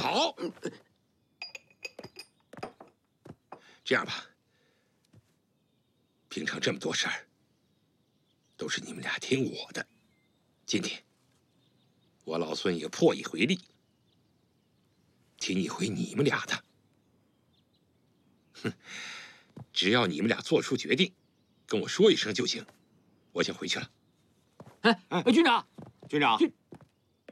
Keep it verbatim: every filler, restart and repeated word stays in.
好，这样吧，平常这么多事儿，都是你们俩听我的。今天，我老孙也破一回例，听一回你们俩的。哼，只要你们俩做出决定，跟我说一声就行。我先回去了。 哎哎，军长，军长，军